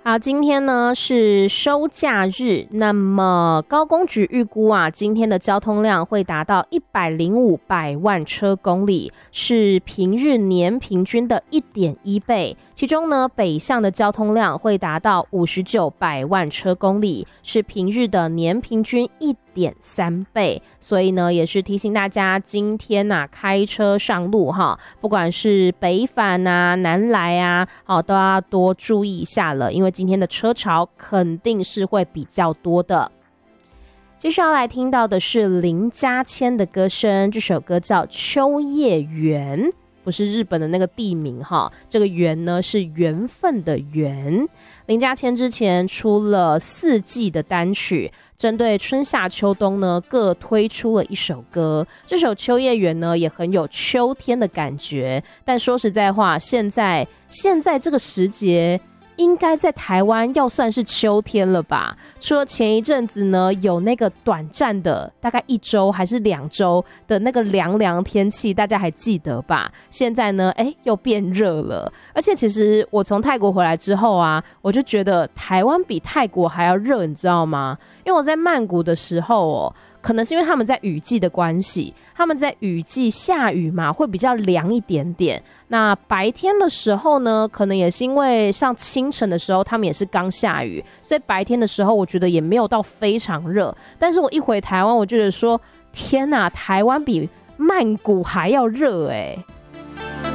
好，今天呢是收假日，那么高工局预估啊，今天的交通量会达到105百万车公里，是平日年平均的 1.1 倍。其中呢，北向的交通量会达到59百万车公里，是平日的年平均1.3倍。所以呢，也是提醒大家，今天开车上路哈，不管是北返啊、南来啊，都要多注意一下了，因为今天的车潮肯定是会比较多的。接下来听到的是林嘉谦的歌声，这首歌叫《秋叶原》，不是日本的那个地名哈，这个缘呢是缘分的缘。林嘉谦之前出了4季的单曲，针对春夏秋冬呢各推出了一首歌，这首《秋叶原》呢也很有秋天的感觉，但说实在话，现在这个时节应该在台湾要算是秋天了吧。除了前一阵子呢有那个短暂的大概1周还是2周的那个凉凉天气，大家还记得吧？现在呢又变热了。而且其实我从泰国回来之后啊，我就觉得台湾比泰国还要热，你知道吗？因为我在曼谷的时候可能是因为他们在雨季的关系，他们在雨季下雨嘛，会比较凉一点点。那白天的时候呢，可能也是因为像清晨的时候他们也是刚下雨，所以白天的时候我觉得也没有到非常热。但是我一回台湾，我就觉得说天哪，台湾比曼谷还要热